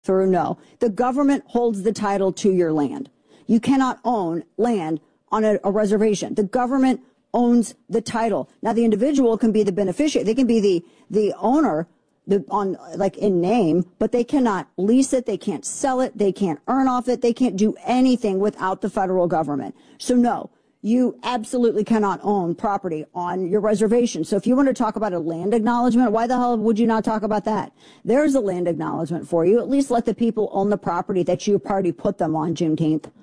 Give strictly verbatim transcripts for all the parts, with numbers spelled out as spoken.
through? No. The government holds the title to your land. You cannot own land on a, a reservation. The government owns the title. Now, the individual can be the beneficiary. They can be the, the owner the, on like in name, but they cannot lease it. They can't sell it. They can't earn off it. They can't do anything without the federal government. So, no. You absolutely cannot own property on your reservation. So if you want to talk about a land acknowledgement, why the hell would you not talk about that? There's a land acknowledgement for you. At least let the people own the property that you party put them on Juneteenth.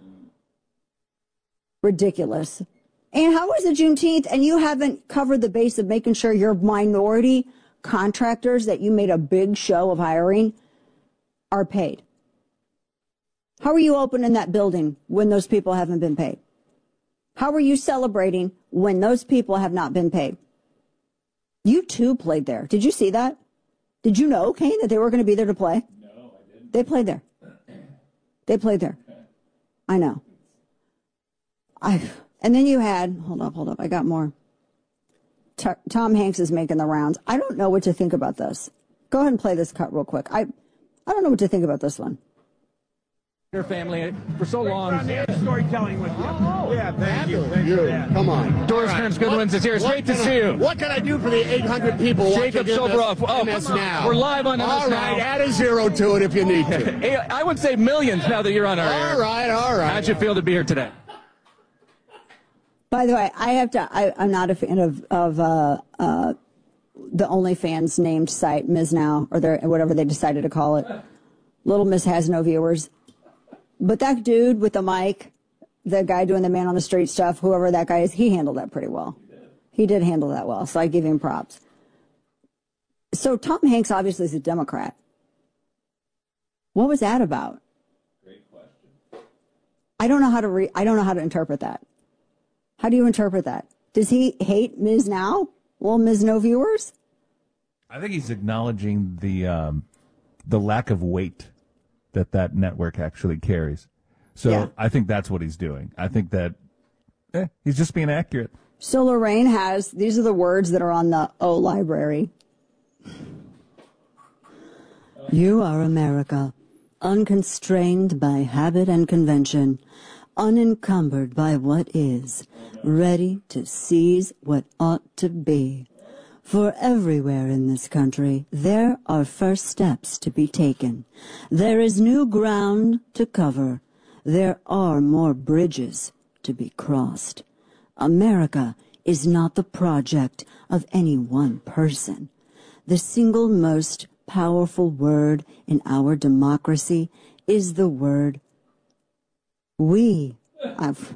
Ridiculous. And how is it Juneteenth and you haven't covered the base of making sure your minority contractors that you made a big show of hiring are paid? How are you opening that building when those people haven't been paid? How are you celebrating when those people have not been paid? You too played there. Did you see that? Did you know, Kane, that they were going to be there to play? No, I didn't. They played there. They played there. I know. I and then you had, hold up, hold up, I got more. T- Tom Hanks is making the rounds. I don't know what to think about this. Go ahead and play this cut real quick. I, I don't know what to think about this one. Your family for so long. Storytelling with you. Oh, yeah, thank you. Thank you. Yeah. Come on. Doris Kearns Goodwins is here. It's great to see you. What can I do for the eight hundred people Jacob watching Soboroff. Oh, M S come on. Now? We're live on M S All Now. right, add a zero to it if you need to. I would say millions now that you're on our air. All right, all right. How'd you feel to be here today? By the way, I have to, I, I'm not a fan of, of uh, uh, the OnlyFans named site, Miz Now, or their, whatever they decided to call it. Little Miss has no viewers. But that dude with the mic, the guy doing the man on the street stuff, whoever that guy is, he handled that pretty well. He did, he did handle that well, so I give him props. So Tom Hanks obviously is a Democrat. What was that about? Great question. I don't know how to re- I don't know how to interpret that. How do you interpret that? Does he hate Miz Now? Well, Miz No viewers? I think he's acknowledging the um, the lack of weight that that network actually carries. So Yeah. I think that's what he's doing. I think that eh, he's just being accurate. So Lorraine has, these are the words that are on the O library. You are America, unconstrained by habit and convention, unencumbered by what is, ready to seize what ought to be. For everywhere in this country, there are first steps to be taken. There is new ground to cover. There are more bridges to be crossed. America is not the project of any one person. The single most powerful word in our democracy is the word we. I've,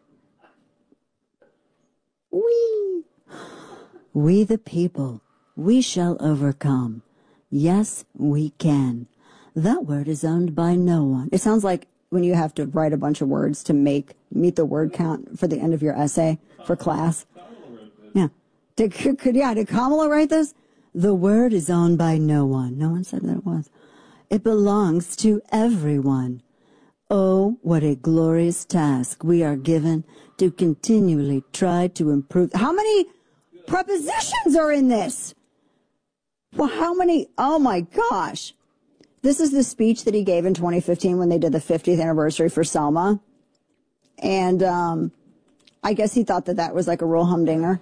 we. We the people, we shall overcome. Yes, we can. That word is owned by no one. It sounds like when you have to write a bunch of words to make, meet the word count for the end of your essay for class. Yeah. Did, could, yeah, did Kamala write this? The word is owned by no one. No one said that it was. It belongs to everyone. Oh, what a glorious task we are given to continually try to improve. How many prepositions are in this? Well, how many? Oh, my gosh. This is the speech that he gave in twenty fifteen when they did the fiftieth anniversary for Selma. And um, I guess he thought that that was like a real humdinger.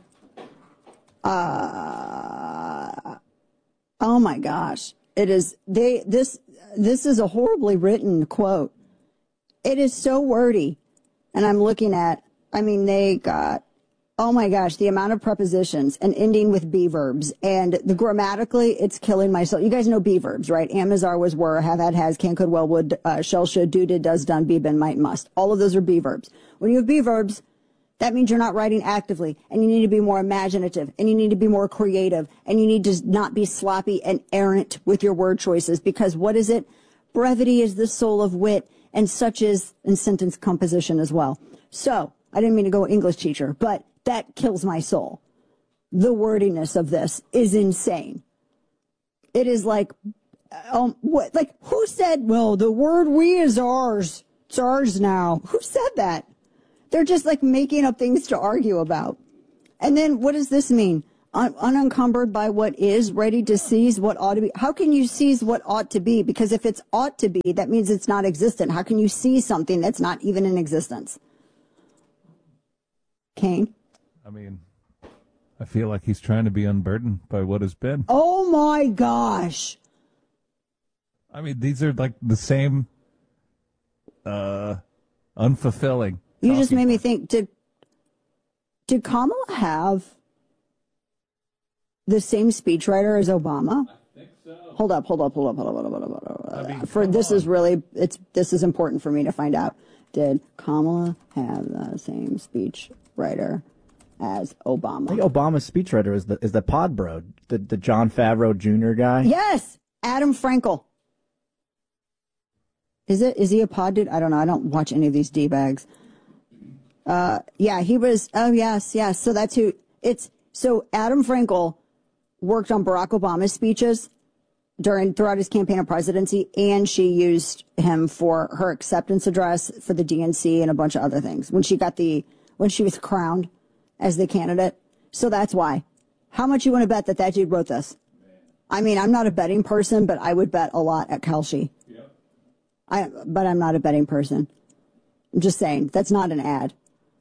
Uh, oh, my gosh. It is, they, this, this is a horribly written quote. It is so wordy. And I'm looking at, I mean, they got, oh my gosh, the amount of prepositions and ending with be verbs, and the grammatically, it's killing my soul. You guys know be verbs, right? Am, is, are, was, were, have, had, has, can, could, will, would, uh, shall, should, do, did, does, done, be, been, might, must. All of those are be verbs. When you have be verbs, that means you're not writing actively, and you need to be more imaginative, and you need to be more creative, and you need to not be sloppy and errant with your word choices, because what is it? Brevity is the soul of wit, and such is in sentence composition as well. So, I didn't mean to go English teacher, but that kills my soul. The wordiness of this is insane. It is like, um, what, like, who said, well, the word we is ours. It's ours now. Who said that? They're just like making up things to argue about. And then what does this mean? un- unencumbered by what is, ready to seize what ought to be. How can you seize what ought to be? Because if it's ought to be, that means it's not existent. How can you seize something that's not even in existence? Kane? I mean, I feel like he's trying to be unburdened by what has been. Oh my gosh. I mean, these are like the same uh, unfulfilling. You just talking made me points. think, did, did Kamala have the same speechwriter as Obama? I think so. Hold up, hold up, hold up, hold up, hold up, hold up. Hold up. I mean, for come this on. is really it's this is important for me to find out. Did Kamala have the same speechwriter as I think Obama? Obama's speechwriter is the is the pod bro, the the John Favreau Junior guy. Yes, Adam Frankel. Is it? Is he a pod dude? I don't know. I don't watch any of these D-bags. Uh, yeah, he was. Oh, yes, yes. So that's who it's. So Adam Frankel worked on Barack Obama's speeches during throughout his campaign of presidency, and she used him for her acceptance address for the D N C and a bunch of other things when she got the when she was crowned as the candidate. So that's why. How much you want to bet that that dude wrote this? I mean, I'm not a betting person, but I would bet a lot at Kelshi. Yep. I, but I'm not a betting person. I'm just saying, that's not an ad.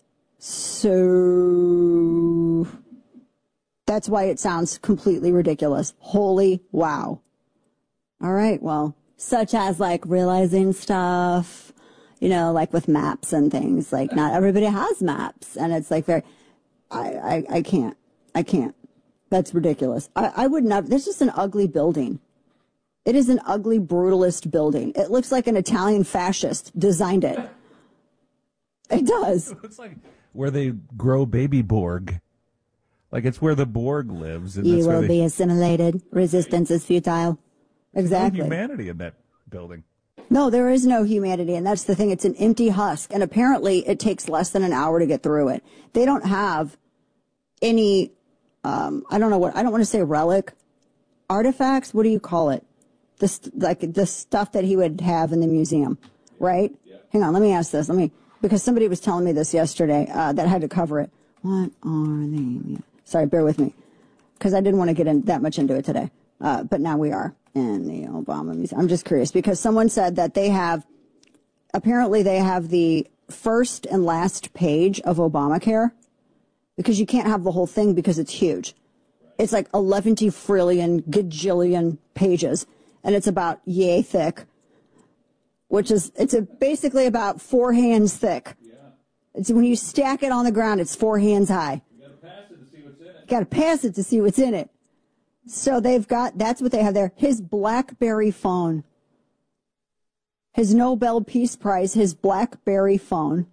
So that's why it sounds completely ridiculous. Holy wow. All right, well, such as like realizing stuff, you know, like with maps and things, like not everybody has maps. And it's like very, I, I, I can't, I can't. That's ridiculous. I, I would never, this is an ugly building. It is an ugly, brutalist building. It looks like an Italian fascist designed it. It does. It's like where they grow baby Borg. Like it's where the Borg lives. And You that's where will they, be assimilated. Resistance is futile. There's Exactly. no humanity in that building. No, there is no humanity, and that's the thing. It's an empty husk, and apparently it takes less than an hour to get through it. They don't have any, um, I don't know what, I don't want to say relic, artifacts. What do you call it? The st- like the stuff that he would have in the museum, right? Yeah. Hang on, let me ask this. Let me, because somebody was telling me this yesterday uh, that had to cover it. What are they? Sorry, bear with me, because I didn't want to get in that much into it today, uh, but now we are. In the Obama Museum. I'm just curious because someone said that they have, apparently they have the first and last page of Obamacare because you can't have the whole thing because it's huge. It's like eleven trillion gajillion pages and it's about yay thick, which is, it's a, basically about four hands thick. Yeah. It's when you stack it on the ground, it's four hands high. You gotta pass it to see what's in it. You got to pass it to see what's in it. So they've got, that's what they have there. His BlackBerry phone. His Nobel Peace Prize, his BlackBerry phone.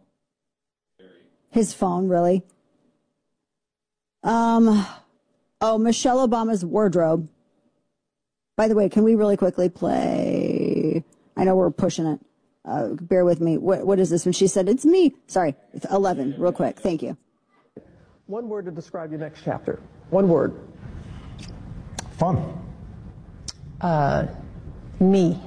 His phone, really. Um, oh, Michelle Obama's wardrobe. By the way, can we really quickly play? I know we're pushing it. Uh, bear with me. What, what is this? When she said, it's me. Sorry, it's eleven, real quick. Thank you. One word to describe your next chapter. One word. Fun. Uh, me.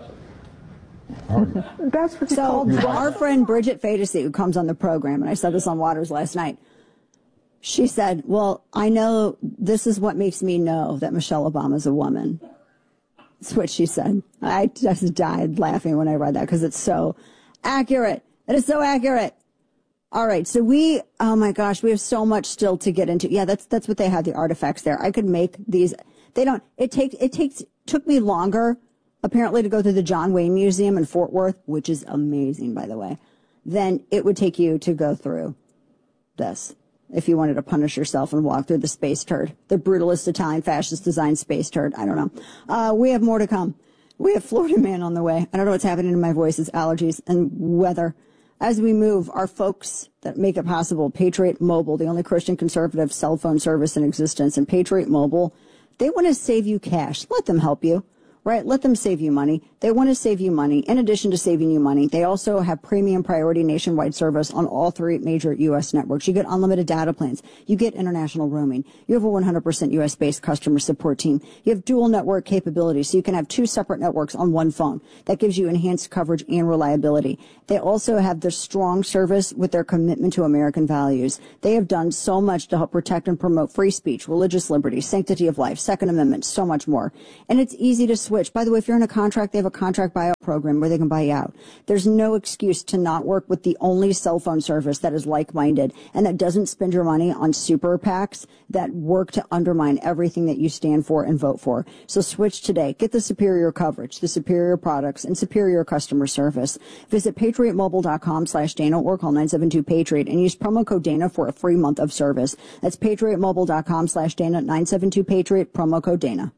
That's what you So called me. our friend Bridget Fadesy, who comes on the program, and I said this on Waters last night, she said, well, I know this is what makes me know that Michelle Obama's a woman. That's what she said. I just died laughing when I read that because it's so accurate. It is so accurate. All right. So we, oh my gosh, we have so much still to get into. Yeah, that's, that's what they have, the artifacts there. I could make these. They don't, it takes, it takes, took me longer apparently to go through the John Wayne Museum in Fort Worth, which is amazing, by the way, than it would take you to go through this. If you wanted to punish yourself and walk through the space turd, the brutalist Italian fascist designed space turd. I don't know. Uh, we have more to come. We have Florida Man on the way. I don't know what's happening to my voice. It's allergies and weather. As we move, our folks that make it possible, Patriot Mobile, the only Christian conservative cell phone service in existence, and Patriot Mobile, they want to save you cash. Let them help you, right? Let them save you money. They want to save you money. In addition to saving you money, they also have premium priority nationwide service on all three major U S networks. You get unlimited data plans. You get international roaming. You have a one hundred percent U S-based customer support team. You have dual network capabilities, so you can have two separate networks on one phone. That gives you enhanced coverage and reliability. They also have their strong service with their commitment to American values. They have done so much to help protect and promote free speech, religious liberty, sanctity of life, Second Amendment, so much more. And it's easy to switch. By the way, if you're in a contract, they have a contract buyout program where they can buy you out. There's no excuse to not work with the only cell phone service that is like-minded and that doesn't spend your money on super PACs that work to undermine everything that you stand for and vote for. So switch today. Get the superior coverage, the superior products, and superior customer service. Visit patriotmobile.com slash Dana or call nine seven two Patriot and use promo code Dana for a free month of service. That's patriotmobile.com slash Dana, nine seven two Patriot, promo code Dana.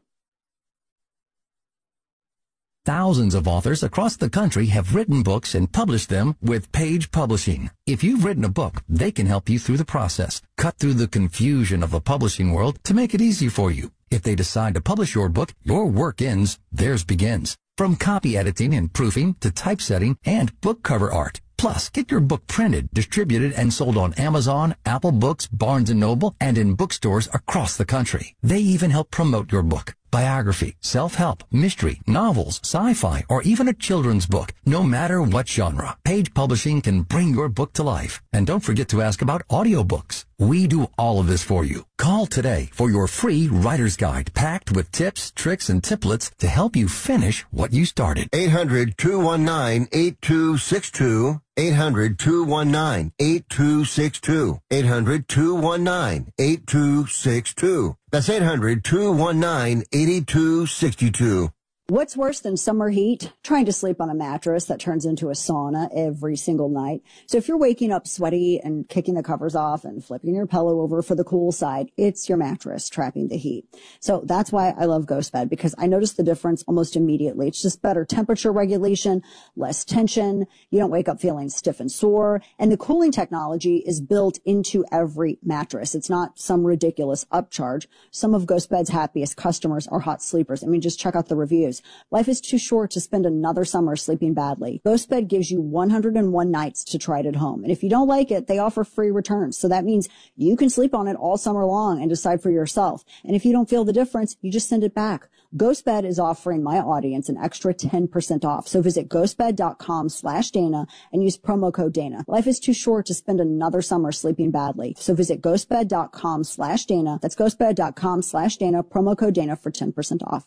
Thousands of authors across the country have written books and published them with Page Publishing. If you've written a book, they can help you through the process, cut through the confusion of the publishing world to make it easy for you. If they decide to publish your book, your work ends, theirs begins. From copy editing and proofing to typesetting and book cover art. Plus, get your book printed, distributed, and sold on Amazon, Apple Books, Barnes and Noble, and in bookstores across the country. They even help promote your book. Biography, self-help, mystery, novels, sci-fi, or even a children's book. No matter what genre, Page Publishing can bring your book to life. And don't forget to ask about audiobooks. We do all of this for you. Call today for your free writer's guide packed with tips, tricks, and tiplets to help you finish what you started. eight hundred, two one nine, eight two six two. eight hundred, two one nine, eight two six two. eight hundred, two one nine, eight two six two. That's eight hundred, two one nine, eight two six two. What's worse than summer heat? Trying to sleep on a mattress that turns into a sauna every single night. So if you're waking up sweaty and kicking the covers off and flipping your pillow over for the cool side, it's your mattress trapping the heat. So that's why I love GhostBed, because I notice the difference almost immediately. It's just better temperature regulation, less tension. You don't wake up feeling stiff and sore. And the cooling technology is built into every mattress. It's not some ridiculous upcharge. Some of GhostBed's happiest customers are hot sleepers. I mean, just check out the reviews. Life is too short to spend another summer sleeping badly. GhostBed gives you one hundred one nights to try it at home. And if you don't like it, they offer free returns. So that means you can sleep on it all summer long and decide for yourself. And if you don't feel the difference, you just send it back. GhostBed is offering my audience an extra ten percent off. So visit ghostbed.com slash Dana and use promo code Dana. Life is too short to spend another summer sleeping badly. So visit ghostbed.com slash Dana. That's ghostbed.com slash Dana, promo code Dana for ten percent off.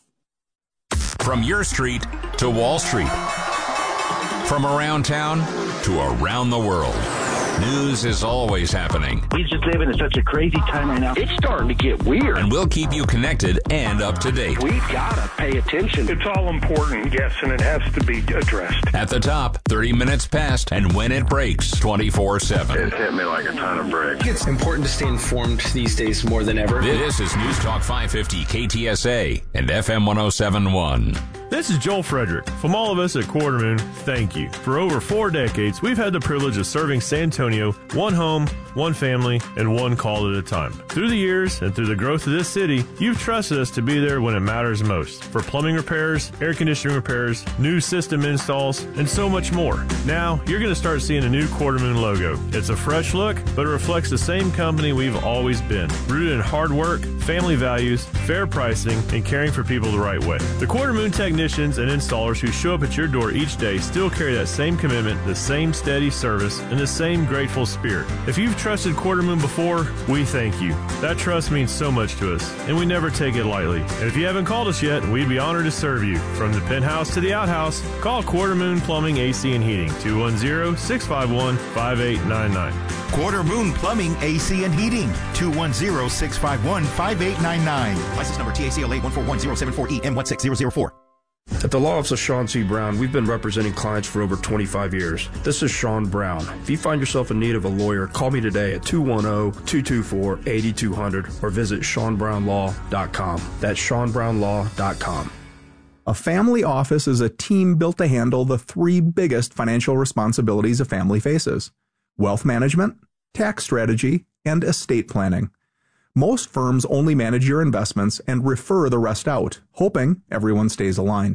From your street to Wall Street. From around town to around the world. News is always happening. He's just living in such a crazy time right now. It's starting to get weird. And we'll keep you connected and up to date. We've got to pay attention. It's all important, yes, and it has to be addressed. At the top, thirty minutes past, and when it breaks, twenty-four seven. It hit me like a ton of bricks. It's important to stay informed these days more than ever. This is News Talk five fifty K T S A and F M one oh seven point one. This is Joel Frederick. From all of us at Quartermoon, thank you. For over four decades, we've had the privilege of serving San Antonio one home, one family, and one call at a time. Through the years and through the growth of this city, you've trusted us to be there when it matters most. For plumbing repairs, air conditioning repairs, new system installs, and so much more. Now, you're going to start seeing a new Quartermoon logo. It's a fresh look, but it reflects the same company we've always been. Rooted in hard work, family values, fair pricing, and caring for people the right way. The Quartermoon technicians and installers who show up at your door each day still carry that same commitment, the same steady service, and the same grateful spirit. If you've trusted Quartermoon before, we thank you. That trust means so much to us, and we never take it lightly. And if you haven't called us yet, we'd be honored to serve you. From the penthouse to the outhouse, call Quartermoon Plumbing, A C, and Heating, two one zero, six five one, five eight nine nine. Quartermoon Plumbing, A C, and Heating, two one zero, six five one, five eight nine nine. License number T A C L A one four one zero seven four E M one six zero zero four. At the Law Office of Sean C. Brown, we've been representing clients for over twenty-five years. This is Sean Brown. If you find yourself in need of a lawyer, call me today at two one zero, two two four, eight two zero zero or visit sean brown law dot com. That's sean brown law dot com. A family office is a team built to handle the three biggest financial responsibilities a family faces: wealth management, tax strategy, and estate planning. Most firms only manage your investments and refer the rest out, hoping everyone stays aligned.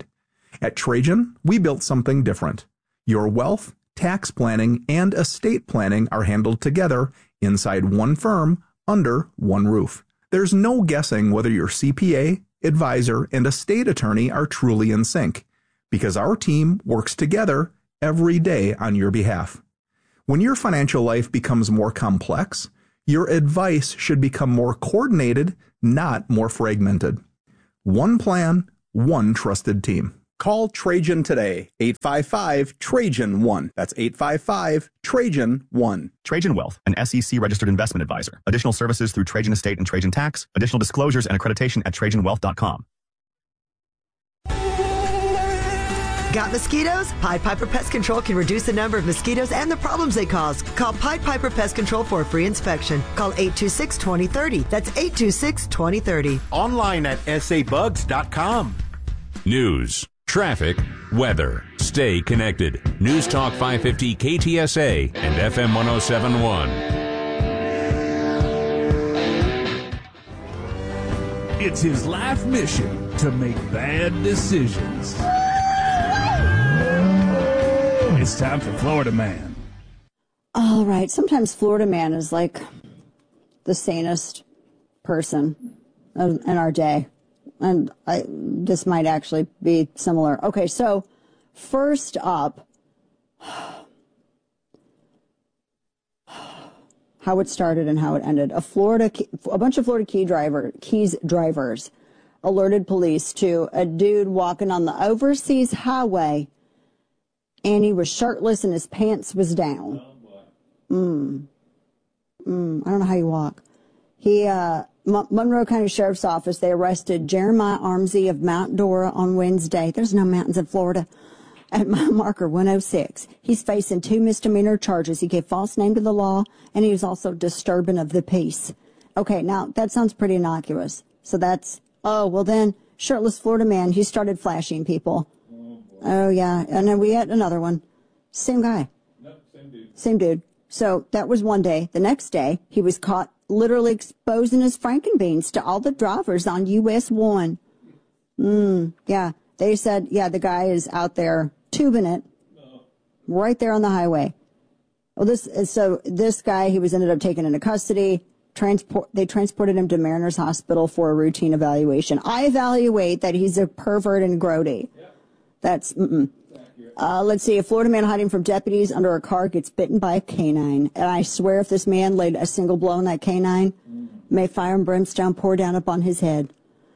At Trajan, we built something different. Your wealth, tax planning, and estate planning are handled together inside one firm under one roof. There's no guessing whether your C P A, advisor, and estate attorney are truly in sync, because our team works together every day on your behalf. When your financial life becomes more complex, your advice should become more coordinated, not more fragmented. One plan, one trusted team. Call Trajan today, eight five five, Trajan one. That's eight five five, Trajan one. Trajan Wealth, an S E C-registered investment advisor. Additional services through Trajan Estate and Trajan Tax. Additional disclosures and accreditation at trajan wealth dot com. Got mosquitoes? Pied Piper Pest Control can reduce the number of mosquitoes and the problems they cause. Call Pied Piper Pest Control for a free inspection. Call eight two six, two zero three zero. That's eight two six, two zero three zero. Online at s a bugs dot com. News, traffic, weather. Stay connected. News Talk five fifty K T S A and F M one oh seven point one. It's his life mission to make bad decisions. It's time for Florida Man. All right. Sometimes Florida Man is like the sanest person in our day. And I, this might actually be similar. Okay, so first up, how it started and how it ended. A Florida, a bunch of Florida key driver, Keys drivers alerted police to a dude walking on the overseas highway, and he was shirtless and his pants was down. Mm. Mm. I don't know how you walk. He, uh, M- Monroe County Sheriff's Office, they arrested Jeremiah Armsey of Mount Dora on Wednesday. There's no mountains in Florida. At mile marker one oh six. He's facing two misdemeanor charges. He gave false name to the law, and he was also disturbing of the peace. Okay, now that sounds pretty innocuous. So that's, oh, well then, shirtless Florida man, he started flashing people. Oh, yeah. And then we had another one. Same guy. Nope, same dude. Same dude. So that was one day. The next day, he was caught literally exposing his frankenbeans to all the drivers on U S one. Mm, yeah. They said, yeah, the guy is out there tubing it no. right there on the highway. Well, this so this guy, he was ended up taken into custody. Transport. They transported him to Mariners Hospital for a routine evaluation. I evaluate that he's a pervert and grody. Yep. That's, mm-mm. Uh, let's see, a Florida man hiding from deputies under a car gets bitten by a canine. And I swear if this man laid a single blow on that canine, mm. may fire and brimstone pour down upon his head.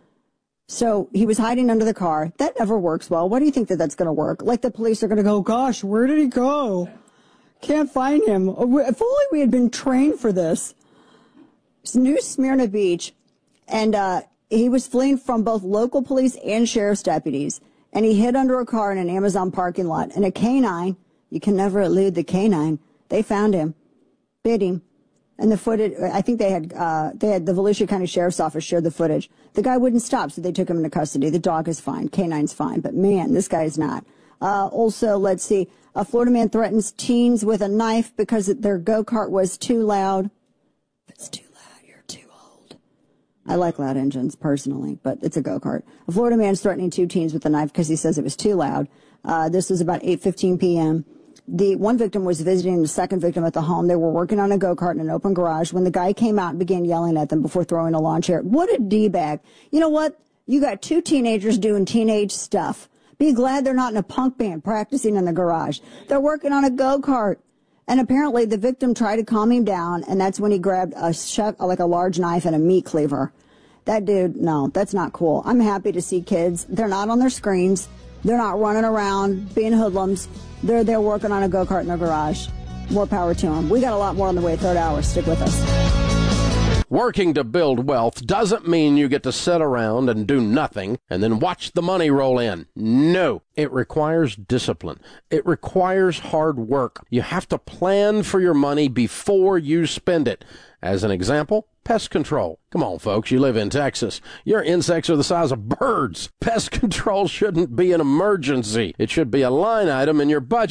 So he was hiding under the car. That never works well. Why do you think that that's going to work? Like the police are going to go, gosh, where did he go? Can't find him. If only we had been trained for this. It's New Smyrna Beach. And uh, he was fleeing from both local police and sheriff's deputies. And he hid under a car in an Amazon parking lot. And a canine, you can never elude the canine, they found him, bit him. And the footage, I think they had, uh, they had the Volusia County Sheriff's Office shared the footage. The guy wouldn't stop, so they took him into custody. The dog is fine. Canine's fine. But man, this guy is not. Uh, also, let's see, a Florida man threatens teens with a knife because their go-kart was too loud. If it's too loud, you're too old. I like loud engines personally, but it's a go-kart. A Florida man is threatening two teens with a knife because he says it was too loud. Uh, this was about eight fifteen p.m. The one victim was visiting the second victim at the home. They were working on a go-kart in an open garage when the guy came out and began yelling at them before throwing a lawn chair. What a D-bag. You know what? You got two teenagers doing teenage stuff. Be glad they're not in a punk band practicing in the garage. They're working on a go-kart. And apparently the victim tried to calm him down, and that's when he grabbed a chef, like a large knife and a meat cleaver. That dude, no, that's not cool. I'm happy to see kids. They're not on their screens. They're not running around being hoodlums. They're there working on a go-kart in their garage. More power to them. We got a lot more on the way. Third hour. Stick with us. Working to build wealth doesn't mean you get to sit around and do nothing and then watch the money roll in. No, it requires discipline. It requires hard work. You have to plan for your money before you spend it. As an example, pest control. Come on, folks, you live in Texas. Your insects are the size of birds. Pest control shouldn't be an emergency. It should be a line item in your budget.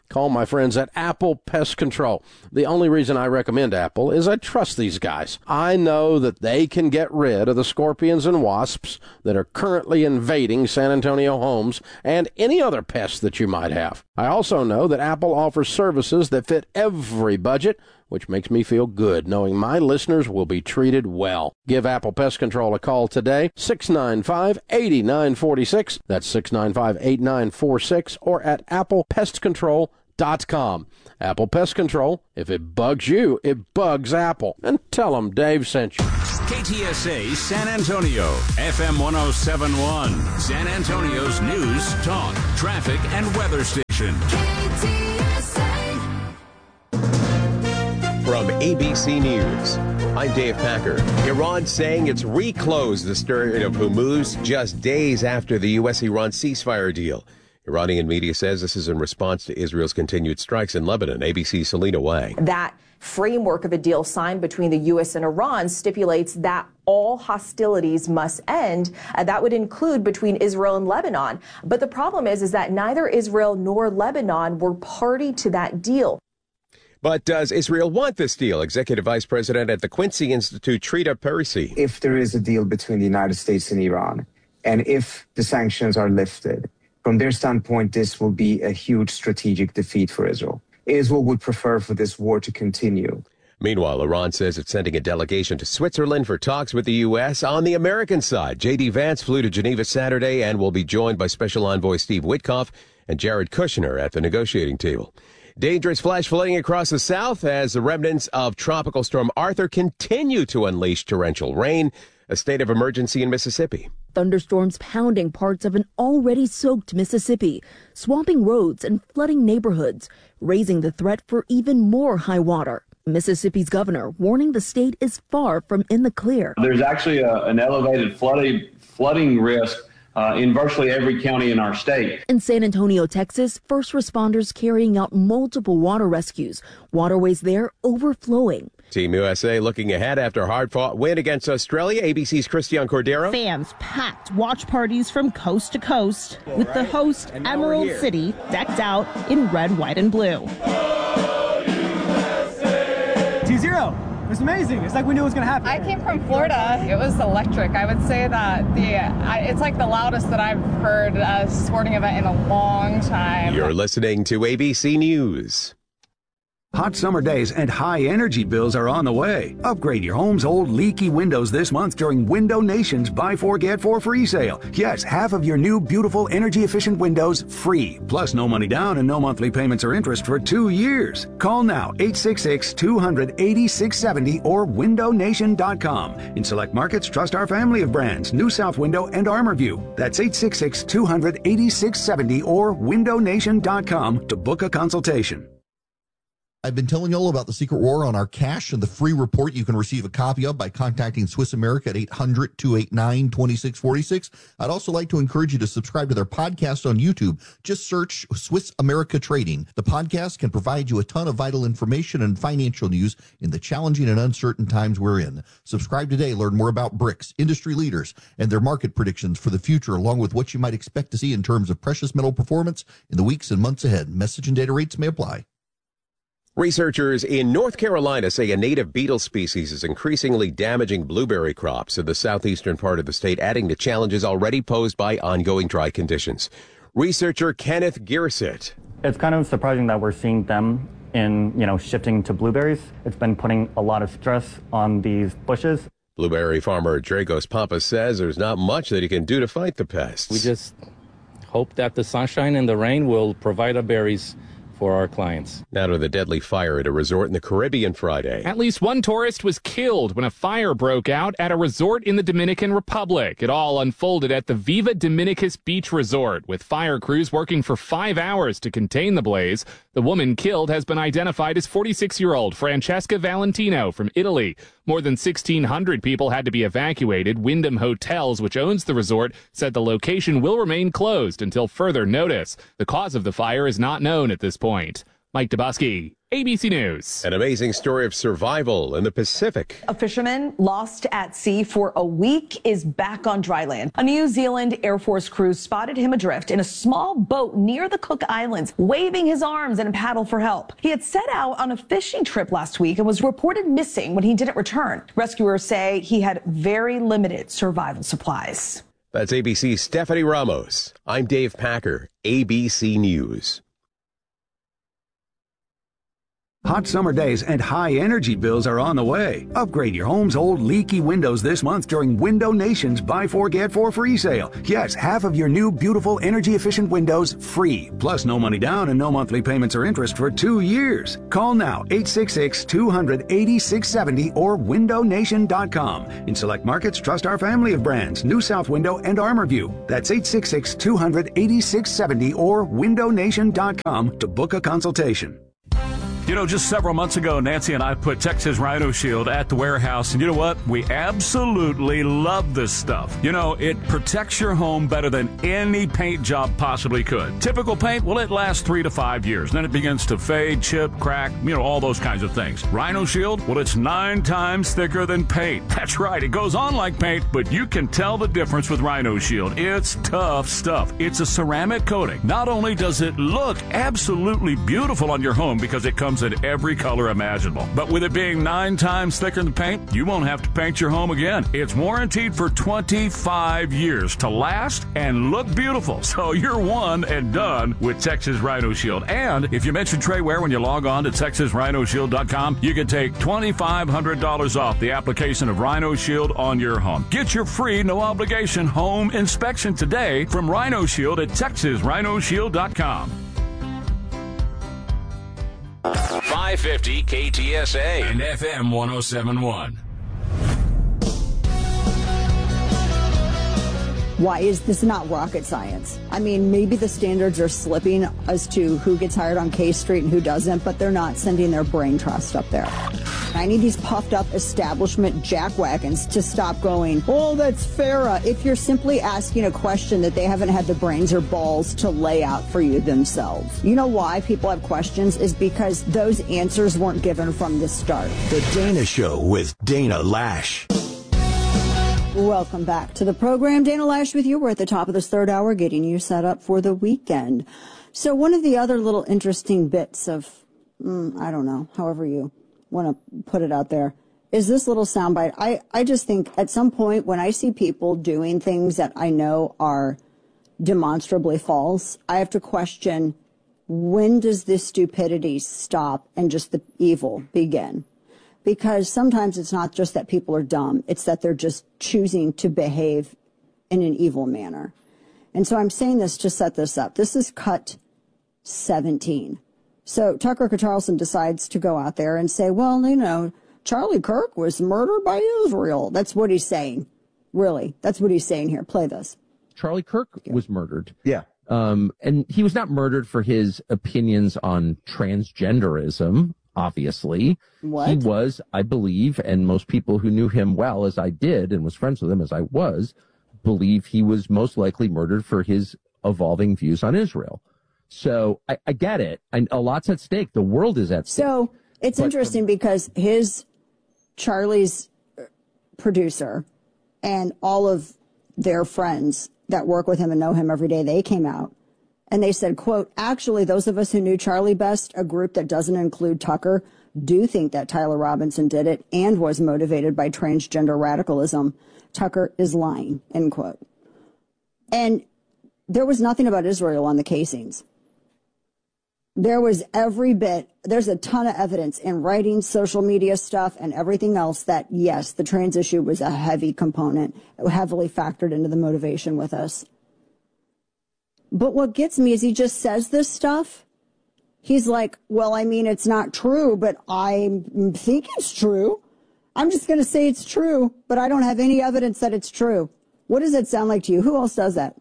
Call my friends at Apple Pest Control. The only reason I recommend Apple is I trust these guys. I know that they can get rid of the scorpions and wasps that are currently invading San Antonio homes and any other pests that you might have. I also know that Apple offers services that fit every budget, which makes me feel good knowing my listeners will be treated well. Give Apple Pest Control a call today, six nine five, eight nine four six. That's six nine five, eight nine four six, or at apple pest control dot com. Apple Pest Control, if it bugs you, it bugs Apple. And tell them Dave sent you. K T S A San Antonio, F M one oh seven point one, San Antonio's news, talk, traffic, and weather station. From A B C News, I'm Dave Packer. Iran saying it's reclosed the Strait of Hormuz just days after the U S Iran ceasefire deal. Iranian media says this is in response to Israel's continued strikes in Lebanon. A B C's Selena Wang. That framework of a deal signed between the U S and Iran stipulates that all hostilities must end. Uh, that would include between Israel and Lebanon. But the problem is, is that neither Israel nor Lebanon were party to that deal. But does Israel want this deal? Executive Vice President at the Quincy Institute, Trita Parisi. If there is a deal between the United States and Iran, and if the sanctions are lifted, from their standpoint, this will be a huge strategic defeat for Israel. Israel would prefer for this war to continue. Meanwhile, Iran says it's sending a delegation to Switzerland for talks with the U S. On the American side, J D. Vance flew to Geneva Saturday and will be joined by Special Envoy Steve Witkoff and Jared Kushner at the negotiating table. Dangerous flash flooding across the south as the remnants of Tropical Storm Arthur continue to unleash torrential rain. A state of emergency in Mississippi. Thunderstorms pounding parts of an already soaked Mississippi, swamping roads and flooding neighborhoods, raising the threat for even more high water. Mississippi's governor warning the state is far from in the clear. There's actually a, an elevated flooding, flooding risk Uh, in virtually every county in our state. In San Antonio, Texas, first responders carrying out multiple water rescues, waterways there overflowing. Team U S A looking ahead after a hard-fought win against Australia. A B C's Christian Cordero. Fans packed watch parties from coast to coast, with the host, Emerald City, decked out in red, white, and blue. two zero. It was amazing. It's like we knew it was going to happen. I came from Florida. It was electric. I would say that the I, it's like the loudest that I've heard a sporting event in a long time. You're listening to A B C News. Hot summer days and high energy bills are on the way. Upgrade your home's old leaky windows this month during Window Nation's Buy Four Get Four free sale. Yes, half of your new beautiful energy efficient windows free. Plus no money down and no monthly payments or interest for two years. Call now eight six six, two hundred, eighty-six seventy or window nation dot com. In select markets, trust our family of brands, New South Window and ArmorView. That's eight six six, two hundred, eighty-six seventy or window nation dot com to book a consultation. I've been telling you all about the secret war on our cash and the free report you can receive a copy of by contacting Swiss America at eight hundred, two eight nine, two six four six. I'd also like to encourage you to subscribe to their podcast on YouTube. Just search Swiss America Trading. The podcast can provide you a ton of vital information and financial news in the challenging and uncertain times we're in. Subscribe today. Learn more about BRICS, industry leaders, and their market predictions for the future, along with what you might expect to see in terms of precious metal performance in the weeks and months ahead. Message and data rates may apply. Researchers in North Carolina say a native beetle species is increasingly damaging blueberry crops in the southeastern part of the state, adding to challenges already posed by ongoing dry conditions. Researcher Kenneth Gearset. It's kind of surprising that we're seeing them in, you know, shifting to blueberries. It's been putting a lot of stress on these bushes. Blueberry farmer Dragos Pampas says there's not much that he can do to fight the pests. We just hope that the sunshine and the rain will provide our berries for our clients. Now to the deadly fire at a resort in the Caribbean Friday. At least one tourist was killed when a fire broke out at a resort in the Dominican Republic. It all unfolded at the Viva Dominicus Beach Resort, with fire crews working for five hours to contain the blaze. The woman killed has been identified as forty-six-year-old Francesca Valentino from Italy. More than sixteen hundred people had to be evacuated. Wyndham Hotels, which owns the resort, said the location will remain closed until further notice. The cause of the fire is not known at this point. Mike Dubosky, A B C News. An amazing story of survival in the Pacific. A fisherman lost at sea for a week is back on dry land. A New Zealand Air Force crew spotted him adrift in a small boat near the Cook Islands, waving his arms and a paddle for help. He had set out on a fishing trip last week and was reported missing when he didn't return. Rescuers say he had very limited survival supplies. That's A B C's Stephanie Ramos. I'm Dave Packer, A B C News. Hot summer days and high energy bills are on the way. Upgrade your home's old leaky windows this month during Window Nation's Buy Four Get Four free sale. Yes, half of your new beautiful energy efficient windows free. Plus no money down and no monthly payments or interest for two years. Call now eight six six, two hundred, eighty-six seventy or window nation dot com. In select markets, trust our family of brands, New South Window and ArmorView. That's eight six six, two hundred, eighty-six seventy or window nation dot com to book a consultation. You know, just several months ago, Nancy and I put Texas Rhino Shield at the warehouse, and you know what? We absolutely love this stuff. You know, it protects your home better than any paint job possibly could. Typical paint, well, it lasts three to five years. Then it begins to fade, chip, crack, you know, all those kinds of things. Rhino Shield, well, it's nine times thicker than paint. That's right, it goes on like paint, but you can tell the difference with Rhino Shield. It's tough stuff. It's a ceramic coating. Not only does it look absolutely beautiful on your home because it comes in every color imaginable, but with it being nine times thicker than paint, you won't have to paint your home again. It's warranted for twenty-five years to last and look beautiful. So you're one and done with Texas Rhino Shield. And if you mention Trey Ware when you log on to texas rhino shield dot com, you can take twenty-five hundred dollars off the application of Rhino Shield on your home. Get your free, no obligation home inspection today from Rhino Shield at texas rhino shield dot com. five fifty K T S A and F M one oh seven point one. Why is this not rocket science? I mean, maybe the standards are slipping as to who gets hired on K Street and who doesn't, but they're not sending their brain trust up there. I need these puffed up establishment jackwagons to stop going, oh, that's Farah. If you're simply asking a question that they haven't had the brains or balls to lay out for you themselves. You know why people have questions is because those answers weren't given from the start. The Dana Show with Dana Lash. Welcome back to the program. Dana Lash with you. We're at the top of this third hour getting you set up for the weekend. So one of the other little interesting bits of, mm, I don't know, however you want to put it out there, is this little soundbite. I, I just think at some point when I see people doing things that I know are demonstrably false, I have to question, when does this stupidity stop and just the evil begin? Because sometimes it's not just that people are dumb, it's that they're just choosing to behave in an evil manner. And so I'm saying this to set this up. This is cut seventeen. So Tucker Carlson decides to go out there and say, well, you know, Charlie Kirk was murdered by Israel. That's what he's saying. Really, that's what he's saying here. Play this. Charlie Kirk was murdered. Yeah. Um, and he was not murdered for his opinions on transgenderism, obviously. What? He was, I believe, and most people who knew him well, as I did, and was friends with him as I was, believe he was most likely murdered for his evolving views on Israel. So I, I get it. And a lot's at stake. The world is at stake. So it's But- interesting because his, Charlie's producer and all of their friends that work with him and know him every day, they came out and they said, quote, actually, those of us who knew Charlie best, a group that doesn't include Tucker, do think that Tyler Robinson did it and was motivated by transgender radicalism. Tucker is lying, end quote. And there was nothing about Israel on the casings. There was every bit, there's a ton of evidence in writing, social media stuff, and everything else that, yes, the trans issue was a heavy component, heavily factored into the motivation with us. But what gets me is he just says this stuff. He's like, well, I mean, it's not true, but I think it's true. I'm just going to say it's true, but I don't have any evidence that it's true. What does it sound like to you? Who else does that?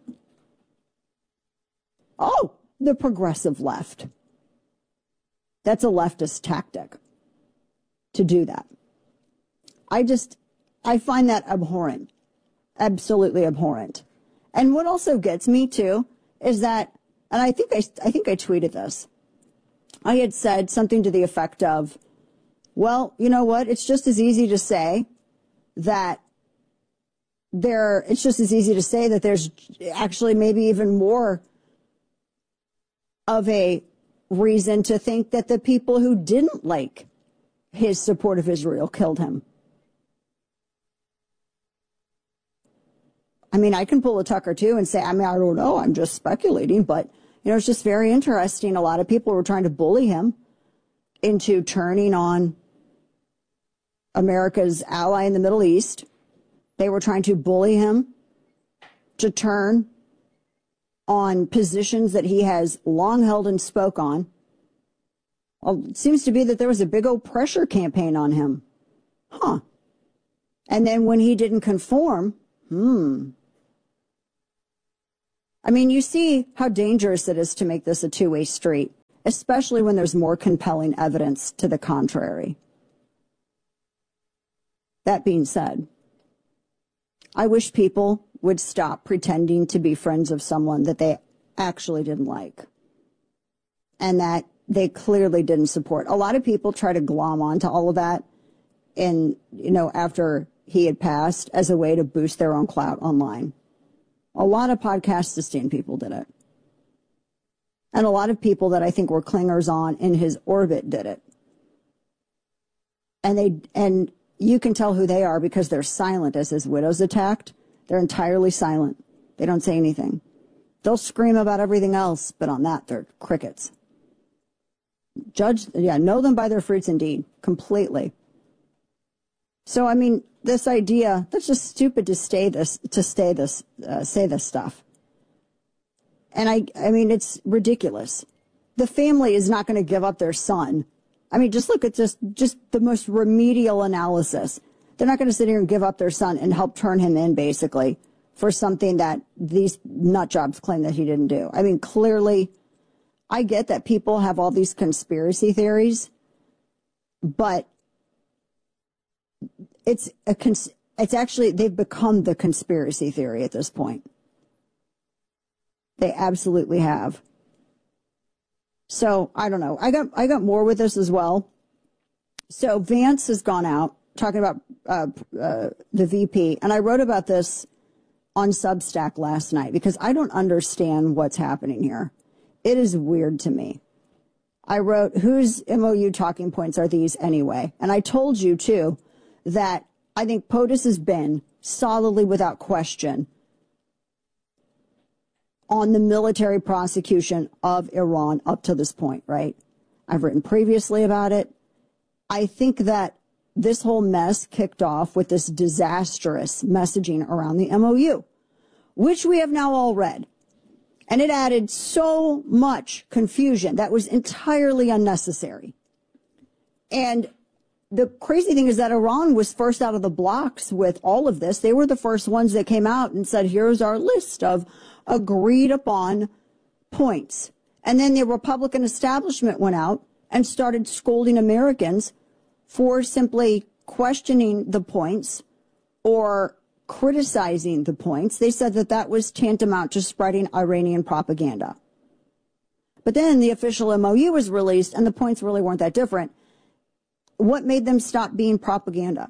Oh, the progressive left. That's a leftist tactic to do that. I just, I find that abhorrent, absolutely abhorrent. And what also gets me too is that, and I think I, I think I tweeted this. I had said something to the effect of, well, you know what? It's just as easy to say that there, it's just as easy to say that there's actually maybe even more of a reason to think that the people who didn't like his support of Israel killed him. I mean, I can pull a Tucker too and say, I mean, I don't know, I'm just speculating, but, you know, it's just very interesting. A lot of people were trying to bully him into turning on America's ally in the Middle East. They were trying to bully him to turn on positions that he has long held and spoke on. Well, it seems to be that there was a big old pressure campaign on him. Huh. And then when he didn't conform, hmm. I mean, you see how dangerous it is to make this a two-way street, especially when there's more compelling evidence to the contrary. That being said, I wish people would stop pretending to be friends of someone that they actually didn't like and that they clearly didn't support. A lot of people try to glom onto all of that and, you know, after he had passed as a way to boost their own clout online. A lot of podcast sustain people did it. And a lot of people that I think were clingers on in his orbit did it. And they, and you can tell who they are because they're silent as his widow's attacked. They're entirely silent. They don't say anything. They'll scream about everything else, but on that, they're crickets. Judge, yeah, know them by their fruits indeed, completely. So, I mean, this idea, that's just stupid to stay this, to stay this, uh, say this stuff. And I, I mean, it's ridiculous. The family is not going to give up their son. I mean, just look at just, just the most remedial analysis. They're not going to sit here and give up their son and help turn him in, basically, for something that these nut jobs claim that he didn't do. I mean, clearly, I get that people have all these conspiracy theories, but it's a cons- it's actually, they've become the conspiracy theory at this point. They absolutely have. So, I don't know. I got, I got more with this as well. So, Vance has gone out talking about uh, uh, the V P, and I wrote about this on Substack last night because I don't understand what's happening here. It is weird to me. I wrote, whose M O U talking points are these anyway? And I told you, too, that I think POTUS has been solidly without question on the military prosecution of Iran up to this point, right? I've written previously about it. I think that this whole mess kicked off with this disastrous messaging around the M O U, which we have now all read. And it added so much confusion that was entirely unnecessary. And the crazy thing is that Iran was first out of the blocks with all of this. They were the first ones that came out and said, here's our list of agreed upon points. And then the Republican establishment went out and started scolding Americans for simply questioning the points or criticizing the points. They said that that was tantamount to spreading Iranian propaganda. But then the official M O U was released and the points really weren't that different. What made them stop being propaganda?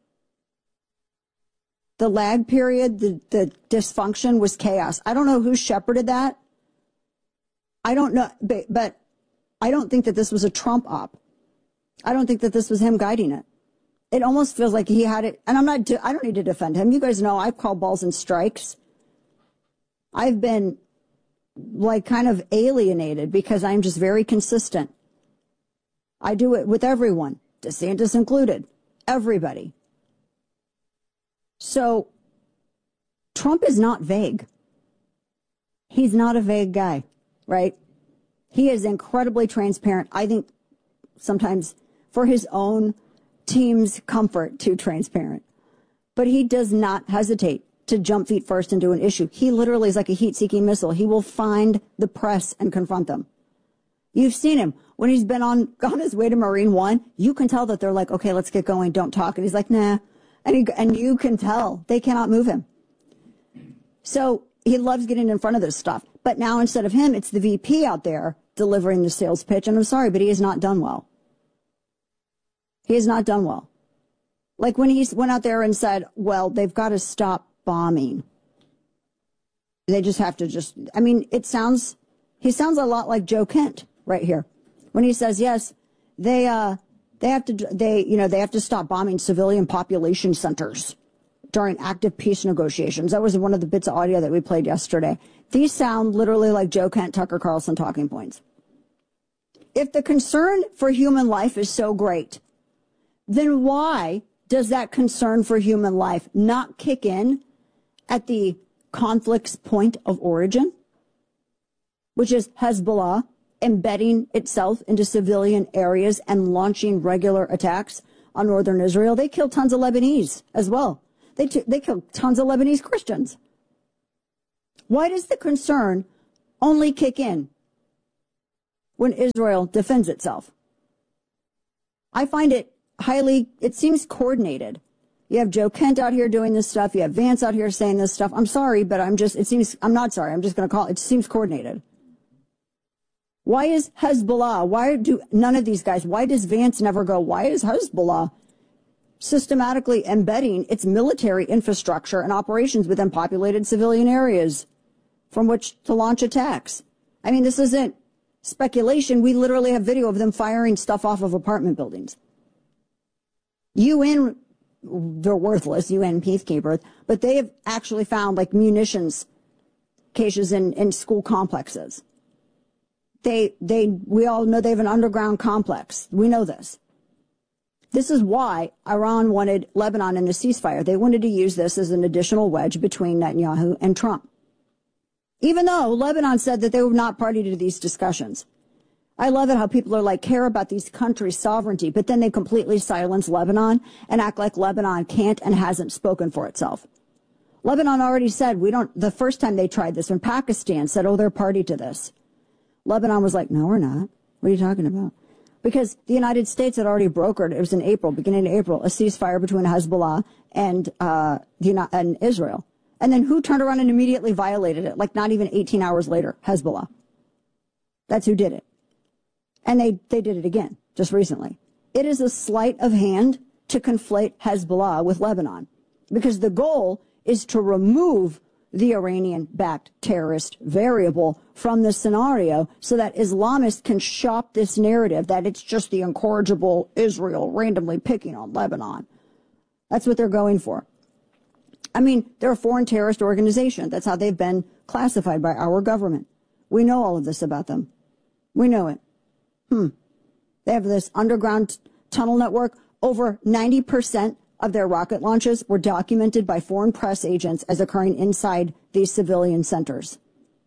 The lag period, the, the dysfunction was chaos. I don't know who shepherded that. I don't know, but, but I don't think that this was a Trump op. I don't think that this was him guiding it. It almost feels like he had it, and I'm not, I don't need to defend him. You guys know I've called balls and strikes. I've been like kind of alienated because I'm just very consistent. I do it with everyone, DeSantis included, everybody. So Trump is not vague. He's not a vague guy, right? He is incredibly transparent. I think sometimes for his own team's comfort, too transparent. But he does not hesitate to jump feet first into an issue. He literally is like a heat-seeking missile. He will find the press and confront them. You've seen him. When he's been on, on his way to Marine One, you can tell that they're like, okay, let's get going, don't talk. And he's like, nah. And, he, and you can tell they cannot move him. So he loves getting in front of this stuff. But now instead of him, it's the V P out there delivering the sales pitch. And I'm sorry, but he has not done well. He has not done well. Like when he went out there and said, well, they've got to stop bombing. They just have to just, I mean, it sounds, he sounds a lot like Joe Kent right here. When he says, yes, they, uh, they have to, they, you know, they have to stop bombing civilian population centers during active peace negotiations. That was one of the bits of audio that we played yesterday. These sound literally like Joe Kent, Tucker Carlson talking points. If the concern for human life is so great, then why does that concern for human life not kick in at the conflict's point of origin, which is Hezbollah embedding itself into civilian areas and launching regular attacks on northern Israel? They kill tons of Lebanese as well. They, t- they kill tons of Lebanese Christians. Why does the concern only kick in when Israel defends itself? I find it highly, it seems coordinated. You have Joe Kent out here doing this stuff. You have Vance out here saying this stuff. I'm sorry, but I'm just, it seems, I'm not sorry. I'm just going to call it, it seems coordinated. Why is Hezbollah, why do none of these guys, why does Vance never go, why is Hezbollah systematically embedding its military infrastructure and operations within populated civilian areas from which to launch attacks? I mean, this isn't speculation. We literally have video of them firing stuff off of apartment buildings. U N, they're worthless, U N peacekeepers, but they have actually found like munitions caches in, in school complexes. They, they, we all know they have an underground complex. We know this. This is why Iran wanted Lebanon in a ceasefire. They wanted to use this as an additional wedge between Netanyahu and Trump. Even though Lebanon said that they were not party to these discussions. I love it how people are like, care about these countries' sovereignty, but then they completely silence Lebanon and act like Lebanon can't and hasn't spoken for itself. Lebanon already said, we don't, the first time they tried this, when Pakistan said, oh, they're party to this. Lebanon was like, no, we're not. What are you talking about? Because the United States had already brokered, it was in April, beginning of April, a ceasefire between Hezbollah and, uh, the, and Israel. And then who turned around and immediately violated it? Like not even eighteen hours later, Hezbollah. That's who did it. And they, they did it again just recently. It is a sleight of hand to conflate Hezbollah with Lebanon because the goal is to remove the Iranian-backed terrorist variable from the scenario so that Islamists can shop this narrative that it's just the incorrigible Israel randomly picking on Lebanon. That's what they're going for. I mean, they're a foreign terrorist organization. That's how they've been classified by our government. We know all of this about them. We know it. Hmm. They have this underground t- tunnel network. Over ninety percent of their rocket launches were documented by foreign press agents as occurring inside these civilian centers.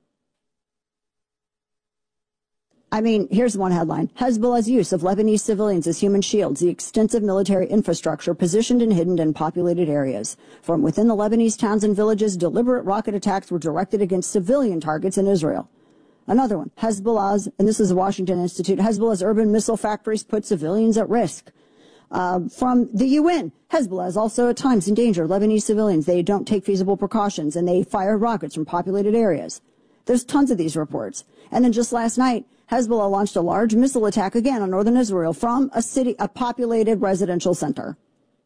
I mean, here's one headline. Hezbollah's use of Lebanese civilians as human shields, the extensive military infrastructure positioned and hidden in populated areas. From within the Lebanese towns and villages, deliberate rocket attacks were directed against civilian targets in Israel. Another one, Hezbollah's, and this is the Washington Institute, Hezbollah's urban missile factories put civilians at risk. Uh, from the U N, Hezbollah is also at times in danger of Lebanese civilians. They don't take feasible precautions, and they fire rockets from populated areas. There's tons of these reports. And then just last night, Hezbollah launched a large missile attack again on northern Israel from a city, a populated residential center.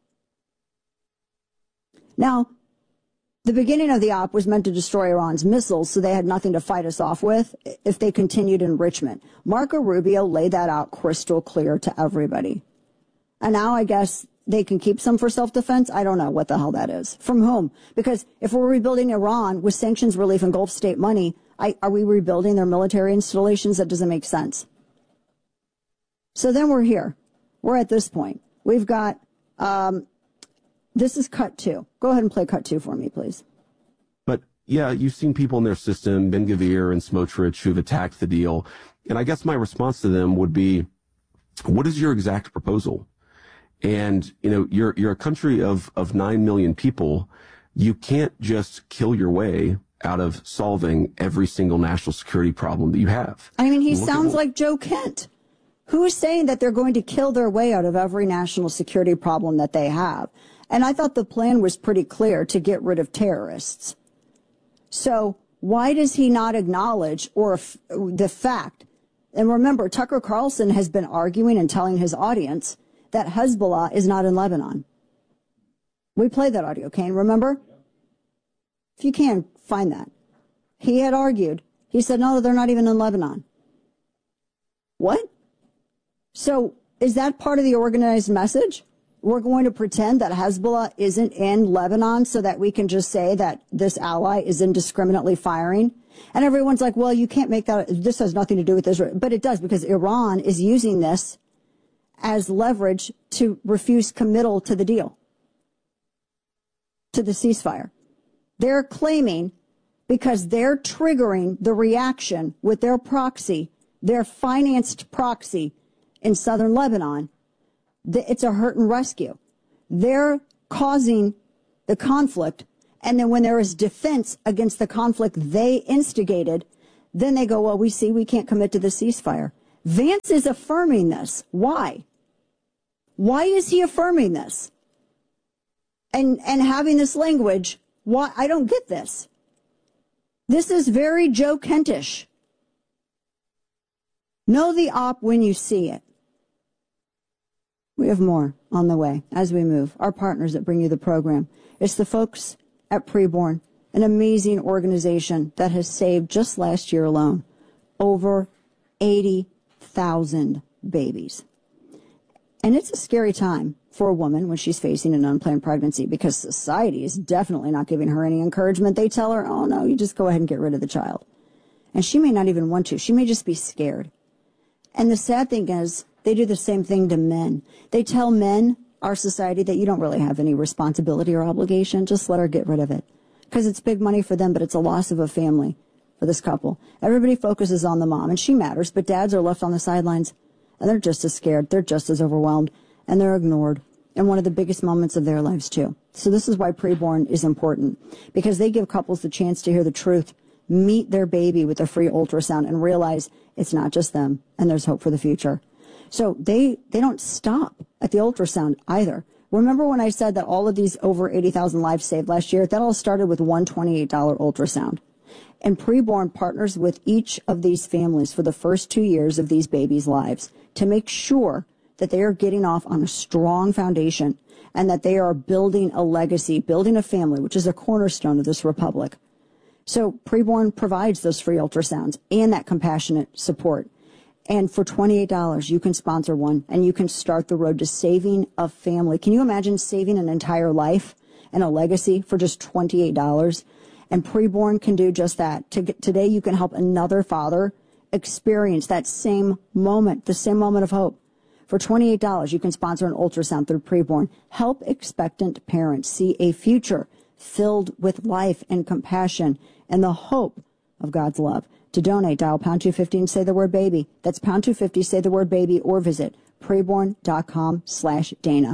Now, the beginning of the op was meant to destroy Iran's missiles, so they had nothing to fight us off with if they continued enrichment. Marco Rubio laid that out crystal clear to everybody. And now I guess they can keep some for self-defense. I don't know what the hell that is. From whom? Because if we're rebuilding Iran with sanctions relief and Gulf state money, I, are we rebuilding their military installations? That doesn't make sense. So then we're here. We're at this point. We've got, um, this is cut two. Go ahead and play cut two for me, please. But yeah, you've seen people in their system, Ben-Gvir and Smotrich, who've attacked the deal. And I guess my response to them would be, what is your exact proposal? And, you know, you're, you're a country of, of nine million people. You can't just kill your way out of solving every single national security problem that you have. I mean, he Look sounds at, like Joe Kent. Who is saying that they're going to kill their way out of every national security problem that they have? And I thought the plan was pretty clear to get rid of terrorists. So Why does he not acknowledge or f- the fact? And remember, Tucker Carlson has been arguing and telling his audience that Hezbollah is not in Lebanon. We played that audio, Kane, remember? If you can, find that. He had argued. He said, no, they're not even in Lebanon. What? So is that part of the organized message? We're going to pretend that Hezbollah isn't in Lebanon so that we can just say that this ally is indiscriminately firing? And everyone's like, well, you can't make that. This has nothing to do with Israel. But it does, because Iran is using this as leverage to refuse committal to the deal, to the ceasefire. They're claiming, because they're triggering the reaction with their proxy, their financed proxy in southern Lebanon, it's a hurt and rescue. They're causing the conflict, and then when there is defense against the conflict they instigated, then they go, well, we see we can't commit to the ceasefire. Vance is affirming this. Why? Why is he affirming this? And and having this language, why? I don't get this. This is very Joe Kentish. Know the op when you see it. We have more on the way as we move. Our partners that bring you the program. It's the folks at Preborn, an amazing organization that has saved, just last year alone, over eighty thousand babies. And it's a scary time for a woman when she's facing an unplanned pregnancy, because society is definitely not giving her any encouragement. They tell her, oh, no, you just go ahead and get rid of the child. And she may not even want to. She may just be scared. And the sad thing is, they do the same thing to men. They tell men, our society, that you don't really have any responsibility or obligation. Just let her get rid of it. Because it's big money for them, but it's a loss of a family for this couple. Everybody focuses on the mom, and she matters, but dads are left on the sidelines, and they're just as scared. They're just as overwhelmed, and they're ignored in one of the biggest moments of their lives, too. So this is why Preborn is important, because they give couples the chance to hear the truth, meet their baby with a free ultrasound, and realize it's not just them, and there's hope for the future. So they, they don't stop at the ultrasound either. Remember when I said that all of these over eighty thousand lives saved last year? That all started with one twenty-eight dollars ultrasound. And Preborn partners with each of these families for the first two years of these babies' lives to make sure that they are getting off on a strong foundation and that they are building a legacy, building a family, which is a cornerstone of this republic. So Preborn provides those free ultrasounds and that compassionate support. And for twenty-eight dollars, you can sponsor one, and you can start the road to saving a family. Can you imagine saving an entire life and a legacy for just twenty-eight dollars? And Preborn can do just that. Today, you can help another father experience that same moment, the same moment of hope. For twenty-eight dollars, you can sponsor an ultrasound through Preborn. Help expectant parents see a future filled with life and compassion and the hope of God's love. To donate, dial pound two fifty and say the word baby. That's pound two fifty, say the word baby, or visit preborn.com slash Dana.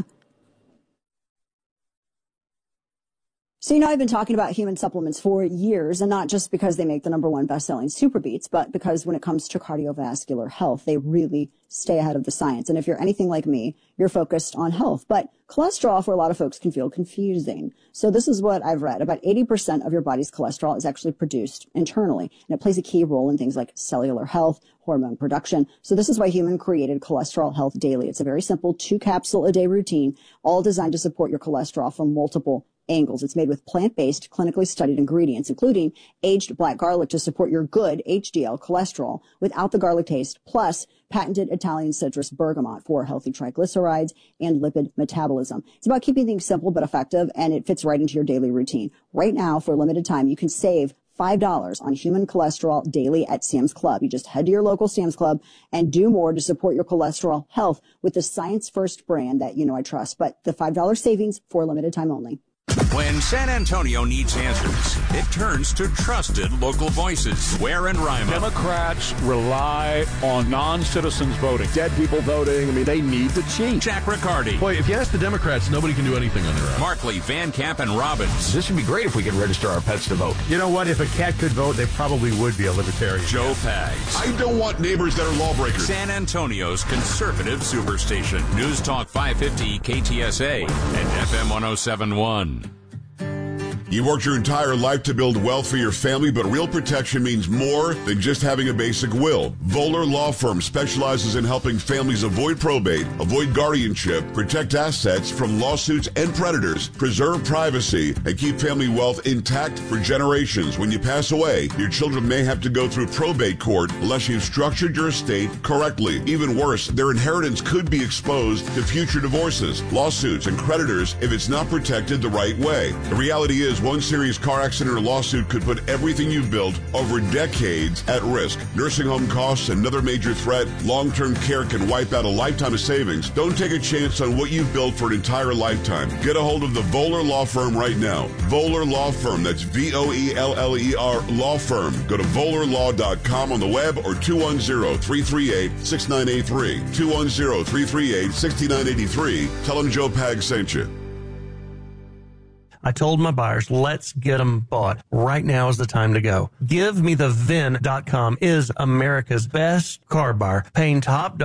So, you know, I've been talking about human supplements for years, and not just because they make the number one best-selling Super Beats, but because when it comes to cardiovascular health, they really stay ahead of the science. And if you're anything like me, you're focused on health. But cholesterol, for a lot of folks, can feel confusing. So this is what I've read. About eighty percent of your body's cholesterol is actually produced internally, and it plays a key role in things like cellular health, hormone production. So this is why Human created Cholesterol Health Daily. It's a very simple two-capsule-a-day routine, all designed to support your cholesterol from multiple angles. It's made with plant-based, clinically studied ingredients, including aged black garlic to support your good H D L cholesterol without the garlic taste, plus patented Italian citrus bergamot for healthy triglycerides and lipid metabolism. It's about keeping things simple but effective, and it fits right into your daily routine. Right now, for a limited time, you can save five dollars on Human Cholesterol Daily at Sam's Club. You just head to your local Sam's Club and do more to support your cholesterol health with the Science First brand that you know I trust. But the five dollars savings for a limited time only. When San Antonio needs answers, it turns to trusted local voices. Ware and Ryman. Democrats rely on non-citizens voting. Dead people voting. I mean, they need to change. Jack Riccardi. Boy, if you ask the Democrats, nobody can do anything on their own. Markley, Van Camp, and Robbins. This would be great if we could register our pets to vote. You know what? If a cat could vote, they probably would be a libertarian. Joe Pags. I don't want neighbors that are lawbreakers. San Antonio's conservative superstation. News Talk five fifty K T S A and F M one oh seven point one. You worked your entire life to build wealth for your family, but real protection means more than just having a basic will. Voller Law Firm specializes in helping families avoid probate, avoid guardianship, protect assets from lawsuits and predators, preserve privacy, and keep family wealth intact for generations. When you pass away, your children may have to go through probate court unless you've structured your estate correctly. Even worse, their inheritance could be exposed to future divorces, lawsuits, and creditors if it's not protected the right way. The reality is, one serious car accident or lawsuit could put everything you've built over decades at risk. Nursing home costs, another major threat. Long-term care can wipe out a lifetime of savings. Don't take a chance on what you've built for an entire lifetime. Get a hold of the Voller Law Firm right now. Voller Law Firm. That's V O E L L E R Law Firm. Go to voller law dot com on the web or two one zero, three three eight, six nine eight three. two one zero, three three eight, six nine eight three. Tell them Joe Pag sent you. I told my buyers, let's get them bought. Right now is the time to go. Give Me The V I N dot com is America's best car buyer, paying top